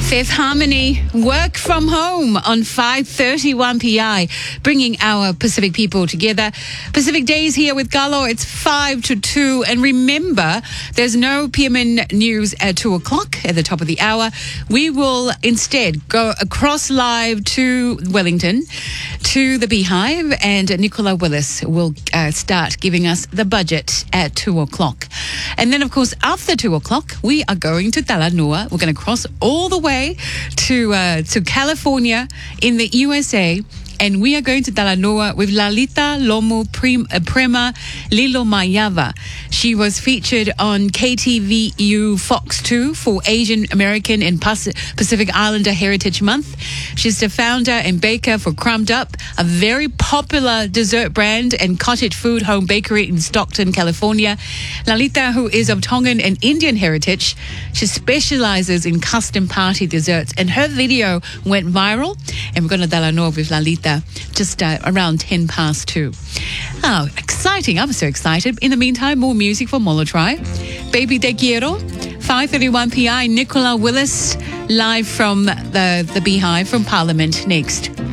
Fifth Harmony, Work From Home on 5:31 PI, bringing our Pacific people together. Pacific Days here with Galo. It's 5 to 2. And remember, there's no PMN news at 2 o'clock at the top of the hour. We will instead go across live to Wellington, to the Beehive, and Nicola Willis will start giving us the budget at 2 o'clock. And then, of course, after 2 o'clock, we are going to Talanoa. We're going to cross all the way to California in the USA. And we are going to Talanoa with Lalita Lomo Prema Lilo Mayava. She was featured on KTVU Fox 2 for Asian American and Pacific Islander Heritage Month. She's the founder and baker for Crumbed Up, a very popular dessert brand and cottage food home bakery in Stockton, California. Lalita, who is of Tongan and Indian heritage, she specializes in custom party desserts, and her video went viral. And we're going to Talanoa with Lalita just around 10 past 2. Oh, exciting. I'm so excited. In the meantime, more music for Molotrai. Baby Te Quiero, 5:31 PI. Nicola Willis, live from the Beehive from Parliament next.